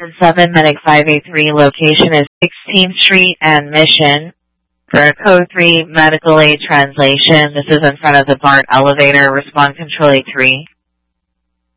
7 Medic 583, location is 16th Street and Mission. For Code 3 medical aid translation, this is in front of the BART elevator, respond control A3.